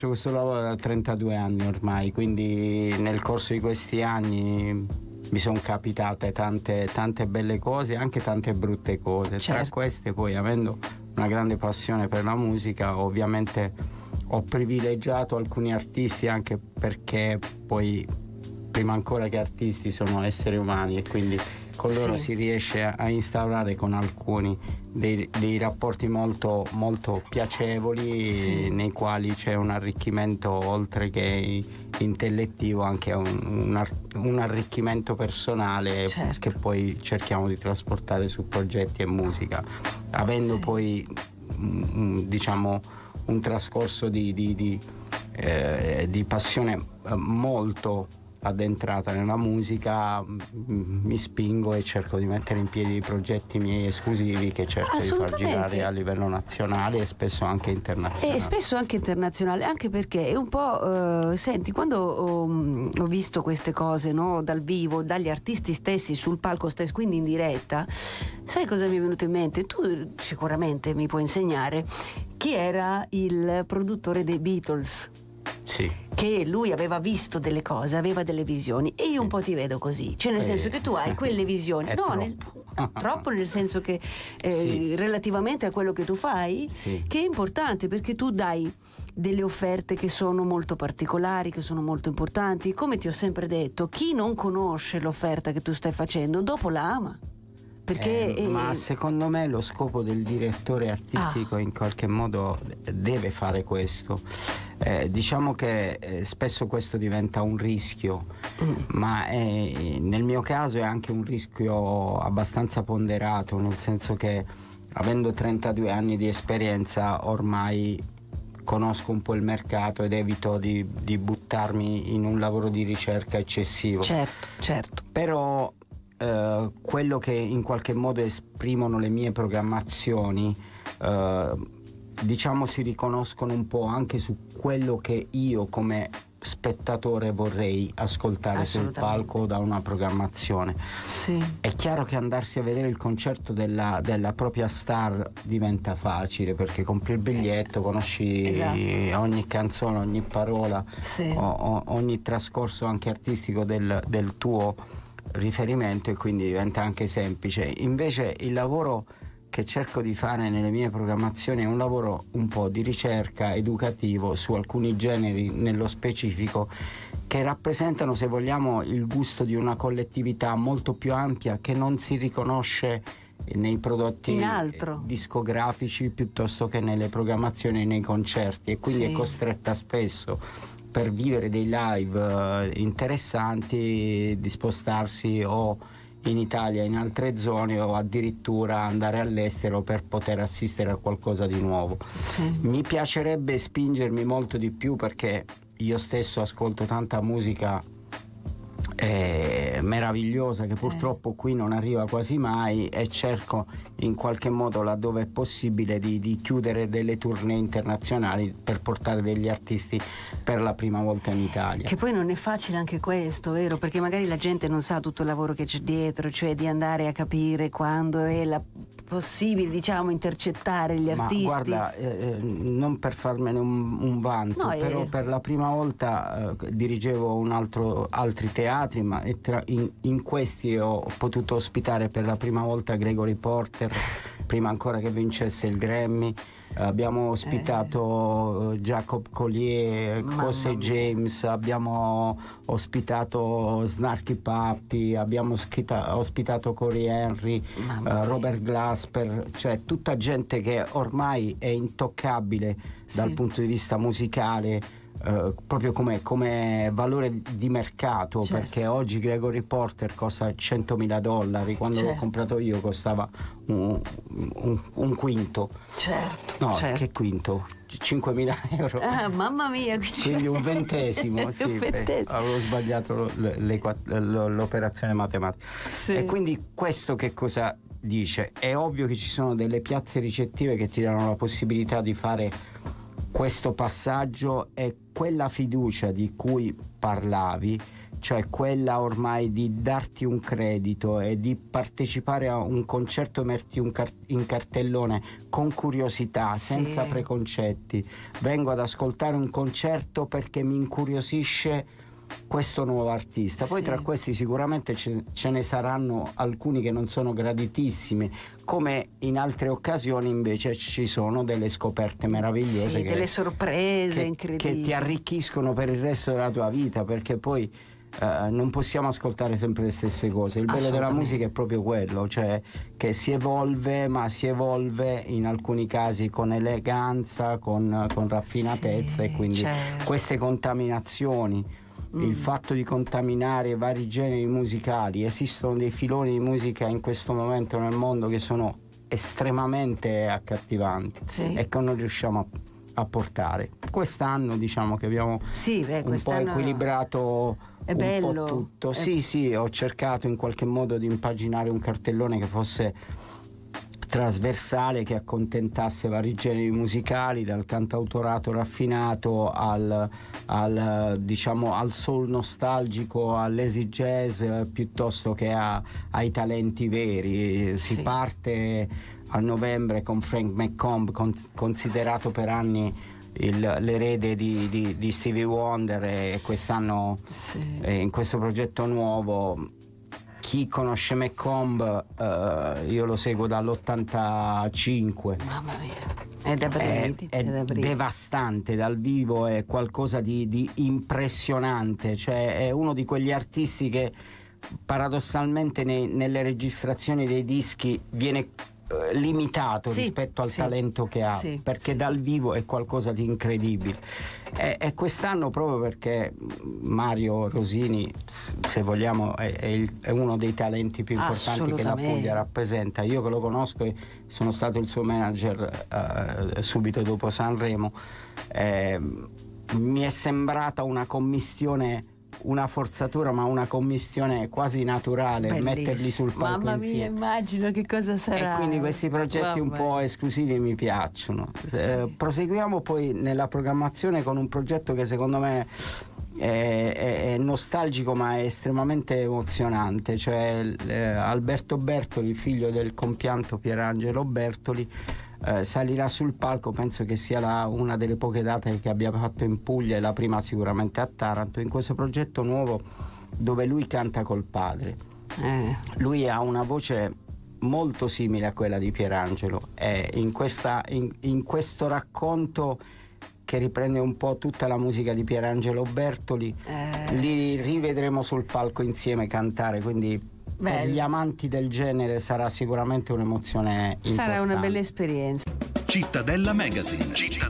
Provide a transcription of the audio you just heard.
questo lavoro da 32 anni ormai, quindi nel corso di questi anni mi sono capitate tante belle cose, anche tante brutte cose. Certo. Tra queste, poi, avendo una grande passione per la musica, ovviamente ho privilegiato alcuni artisti, anche perché poi prima ancora che artisti sono esseri umani, e quindi con loro si riesce a instaurare con alcuni dei rapporti molto piacevoli, nei quali c'è un arricchimento, oltre che intellettivo, anche un arricchimento personale, che poi cerchiamo di trasportare su progetti e musica, avendo poi diciamo un trascorso di passione molto addentrata nella musica. Mi spingo e cerco di mettere in piedi i progetti miei esclusivi, che cerco di far girare a livello nazionale e spesso anche internazionale. Anche perché è un po' senti, quando ho visto queste cose, no, dal vivo, dagli artisti stessi sul palco stesso, quindi in diretta, sai cosa mi è venuto in mente? Tu sicuramente mi puoi insegnare chi era il produttore dei Beatles. Sì. Che lui aveva visto delle cose, aveva delle visioni, e io un po' ti vedo così, cioè nel senso che tu hai quelle visioni, troppo nel senso che relativamente a quello che tu fai, che è importante, perché tu dai delle offerte che sono molto particolari, che sono molto importanti. Come ti ho sempre detto, chi non conosce l'offerta che tu stai facendo dopo la ama. Ma secondo me lo scopo del direttore artistico in qualche modo deve fare questo. Diciamo che spesso questo diventa un rischio, ma nel mio caso è anche un rischio abbastanza ponderato, nel senso che, avendo 32 anni di esperienza, ormai conosco un po' il mercato ed evito di buttarmi in un lavoro di ricerca eccessivo. Certo. Però quello che in qualche modo esprimono le mie programmazioni, diciamo, si riconoscono un po' anche su quello che io come spettatore vorrei ascoltare sul palco da una programmazione. È chiaro che andarsi a vedere il concerto della propria star diventa facile, perché compri il biglietto, conosci ogni canzone, ogni parola, ogni trascorso anche artistico del tuo riferimento, e quindi diventa anche semplice. Invece il lavoro che cerco di fare nelle mie programmazioni è un lavoro un po' di ricerca educativo su alcuni generi nello specifico, che rappresentano, se vogliamo, il gusto di una collettività molto più ampia, che non si riconosce nei prodotti discografici piuttosto che nelle programmazioni e nei concerti, e quindi è costretta spesso, per vivere dei live interessanti, di spostarsi o in Italia, in altre zone, o addirittura andare all'estero per poter assistere a qualcosa di nuovo. Mi piacerebbe spingermi molto di più, perché io stesso ascolto tanta musica meravigliosa che purtroppo qui non arriva quasi mai, e cerco in qualche modo, laddove è possibile, di chiudere delle tournée internazionali per portare degli artisti per la prima volta in Italia. Che poi non è facile anche questo, vero? Perché magari la gente non sa tutto il lavoro che c'è dietro, cioè di andare a capire quando è possibile, diciamo, intercettare gli artisti. Ma guarda, non per farmene un vanto, però per la prima volta dirigevo altri teatri, ma in questi ho potuto ospitare per la prima volta Gregory Porter, prima ancora che vincesse il Grammy. Abbiamo ospitato Jacob Collier, José James, abbiamo ospitato Snarky Puppy, abbiamo ospitato Corey Henry, Robert Glasper, cioè tutta gente che ormai è intoccabile dal punto di vista musicale, proprio come valore di mercato, perché oggi Gregory Porter costa $100.000, quando l'ho comprato io costava un quinto. Che quinto? 5.000 euro. Mamma mia, quindi un ventesimo. Avevo sbagliato l'operazione matematica. E quindi questo che cosa dice? È ovvio che ci sono delle piazze ricettive che ti danno la possibilità di fare questo passaggio, e quella fiducia di cui parlavi cioè quella ormai di darti un credito e di partecipare a un concerto, metterti in cartellone con curiosità, senza preconcetti. Vengo ad ascoltare un concerto perché mi incuriosisce questo nuovo artista. Poi tra questi sicuramente ce ne saranno alcuni che non sono graditissimi, come in altre occasioni invece ci sono delle scoperte meravigliose, delle sorprese incredibili che ti arricchiscono per il resto della tua vita, perché poi non possiamo ascoltare sempre le stesse cose. Il bello della musica è proprio quello, cioè che si evolve, ma si evolve in alcuni casi con eleganza, con raffinatezza, e quindi queste contaminazioni, il fatto di contaminare vari generi musicali, esistono dei filoni di musica in questo momento nel mondo che sono estremamente accattivanti e che non riusciamo a portare. Quest'anno diciamo che abbiamo un po' equilibrato un po' tutto. Sì, ho cercato in qualche modo di impaginare un cartellone che fosse trasversale, che accontentasse vari generi musicali, dal cantautorato raffinato al soul nostalgico, all'easy jazz, piuttosto che ai talenti veri. Si parte a novembre con Frank McComb, considerato per anni l'erede di Stevie Wonder, e quest'anno in questo progetto nuovo. Chi conosce McComb, io lo seguo dall'85. Mamma mia, è da brividi, è devastante dal vivo, è qualcosa di impressionante, cioè è uno di quegli artisti che paradossalmente nelle registrazioni dei dischi viene limitato rispetto al talento che ha, perché dal vivo è qualcosa di incredibile. E quest'anno, proprio perché Mario Rosini, se vogliamo, è uno dei talenti più importanti che la Puglia rappresenta. Io che lo conosco e sono stato il suo manager subito dopo Sanremo, mi è sembrata una commistione, una forzatura, ma una commistione quasi naturale. Bellissimo. Metterli sul palco Mamma mia, immagino che cosa sarà. E quindi questi progetti un po' esclusivi mi piacciono. Proseguiamo poi nella programmazione con un progetto che secondo me è nostalgico, ma è estremamente emozionante, cioè Alberto Bertoli, figlio del compianto Pierangelo Bertoli, salirà sul palco. Penso che sia una delle poche date che abbia fatto in Puglia, e la prima sicuramente a Taranto, in questo progetto nuovo dove lui canta col padre. Lui ha una voce molto simile a quella di Pierangelo, e in questo racconto, che riprende un po' tutta la musica di Pierangelo Bertoli, li rivedremo sul palco insieme cantare, quindi per gli amanti del genere sarà sicuramente un'emozione importante. Sarà una bella esperienza. Cittadella Magazine.